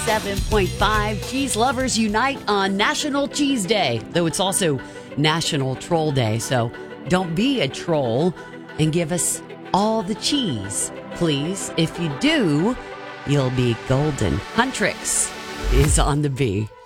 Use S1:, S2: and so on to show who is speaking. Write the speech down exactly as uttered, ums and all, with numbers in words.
S1: seven point five. Cheese lovers unite on National Cheese Day, though it's also National Troll Day. So don't be a troll and give us all the cheese, please. If you do, you'll be golden. Huntrix is on the bee.